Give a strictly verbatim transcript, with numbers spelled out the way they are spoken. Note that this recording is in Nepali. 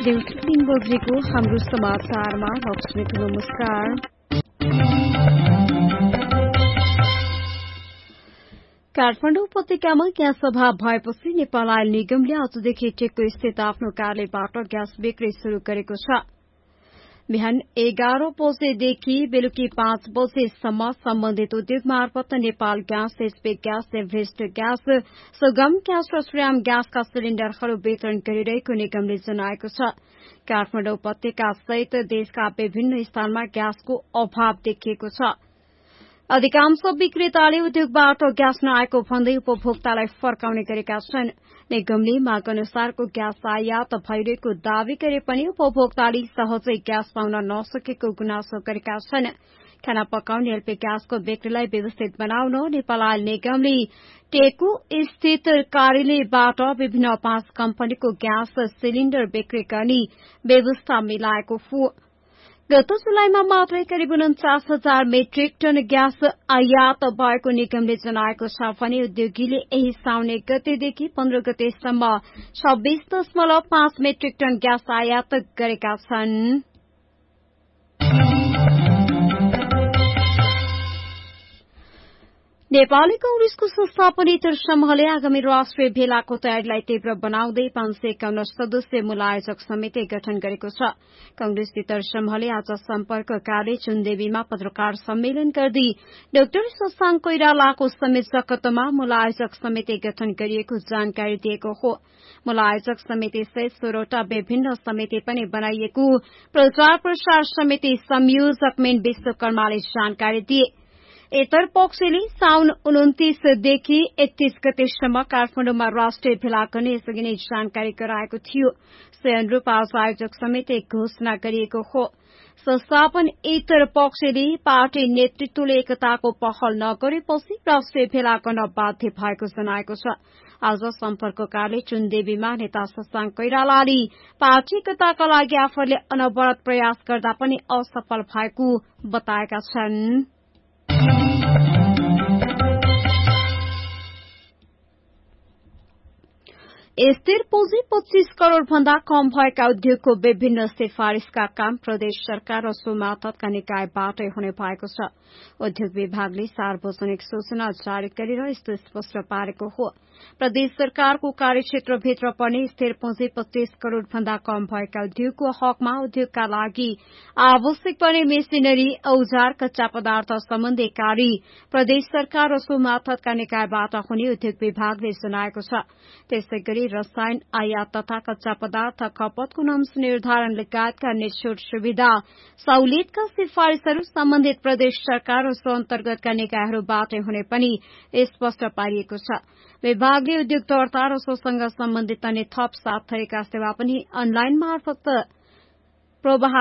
देउसी तीन बजेको हाम्रो समाचारमा लक्ष्मीको नमस्कार। काठमाडौँ उपत्यकामा ग्यास अभाव भएपछि नेपाल आयल निगमले आजदेखि टेकको स्थित आफ्नो कार्यालयबाट ग्यास बिक्री शुरू गरेको छ। बिहान एघार बजेदेखि बेलुकी पाँच बजेसम्म सम्बन्धित उद्योग मार्फत Nepal gas, HP gas, Everest gas, सुगम ग्यास र श्रीराम ग्यासका सिलिण्डरहरू वितरण गरिरहेको निगमले जनाएको छ। काठमाडौँ उपत्यका सहित देशका विभिन्न स्थानमा ग्यासको अभाव देखिएको छ। अधिकांश विक्रेताले उद्योगबाट ग्यास नआएको भन्दै उपभोक्तालाई फर्काउने गरेका छन्। निगमले माग अनुसारको ग्यास आयात भइरहेको दावी गरे पनि उपभोक्ताले सहजै ग्यास पाउन नसकेको गुनासो गरेका छन्। खाना पकाउने एलपी ग्यासको बिक्रीलाई व्यवस्थित बनाउन नेपाल आयल निगमले टेकु स्थित कार्यालयबाट विभिन्न पाँच कम्पनीको ग्यास सिलिण्डर बिक्री गर्ने व्यवस्था मिलाएको हो। गत जुलाईमा मात्रै करिब उन्चास हजार मेट्रिक टन ग्यास आयात भएको निगमले जनाएको छ भने उद्योगीले यही साउन एक गतेदेखि पन्ध्र गतेसम्म छब्बीस दशमलव पाँच मेट्रिक टन ग्यास आयात गरेका छन्। नेपाली कांग्रेसको संस्थापन इतर समूहले आगामी राष्ट्रिय भेलाको तयारीलाई तीव्र बनाउँदै पाँच सय एकाउन्न सदस्यीय मूल आयोजक समिति गठन गरेको छ। कांग्रेस इतर समूहले आज सम्पर्क कार्य चुनदेवीमा पत्रकार सम्मेलन गर्दै डाक्टर शशाङ्क कोइरालाको संयोजकत्वमा मूल आयोजक समिति गठन गरिएको जानकारी दिएको हो। मूल आयोजक समिति सहित सोह्रवटा विभिन्न समिति पनि बनाइएको प्रचार प्रसार समिति संयोजक मेन विश्वकर्माले जानकारी दिए। इतर पक्षले साउन उन्तिसदेखि एकतीस गतेसम्म काठमाडौँमा राष्ट्रिय भेला गर्ने यसअघि नै जानकारी गराएको थियो। सो अनुरूप आज आयोजक समिति घोषणा गरिएको हो। संस्थापन इतर पक्षले पार्टी नेतृत्वले एकताको पहल नगरेपछि राष्ट्रिय भेला गर्न बाध्य भएको जनाएको छ। आज सम्पर्क कार्य चुनदेवीमा नेता शशाङ्क कोइरालाले पार्टी एकताका लागि आफूले अनवरत प्रयास गर्दा पनि असफल भएको बताएका छन्। स्थिर पुँजी पच्चीस करोड़ भन्दा कम भएका उद्योगको विभिन्न सिफारिशका काम प्रदेश सरकार र सो मार्फतका निकायबाटै हुने भएको छ। उद्योग विभागले सार्वजनिक सूचना जारी गरेर यस्तो स्पष्ट पारेको हो। प्रदेश सरकारको कार्यक्षेत्रभित्र पर्ने स्थिर पुँजी पच्चीस करोड़ भन्दा कम भएका उद्योगको हकमा उद्योगका लागि आवश्यक पर्ने मेसिनरी, औजार, कच्चा पदार्थ सम्बन्धी कार्य प्रदेश सरकार र सो मार्फतका निकायबाट हुने उद्योग विभागले जनाएको छ। त्यसै गरी रसायन आयात तथा कच्चा पदार्थ खपतको नम्स निर्धारण लगायतका अन्य छुट सुविधा सहुलियतका सिफारिशहरू सम्बन्धित प्रदेश सरकार र सो अन्तर्गतका निकायहरूबाट हुने पनि स्पष्ट पारिएको छ। विभागले उद्योग दर्ता र सोसँग सम्बन्धित अन्य थप सात थरीका सेवा पनि अनलाइन मार्फत प्रवाह